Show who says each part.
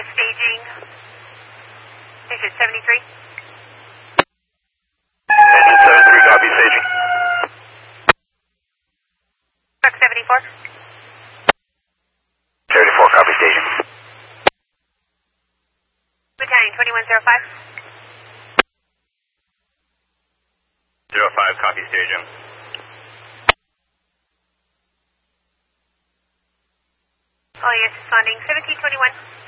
Speaker 1: with staging. Station 73.
Speaker 2: Station 73, copy staging.
Speaker 1: Truck 74.
Speaker 2: 74, copy staging.
Speaker 1: Battalion 2105.
Speaker 2: 05, copy staging.
Speaker 1: Oh yes, responding 1721.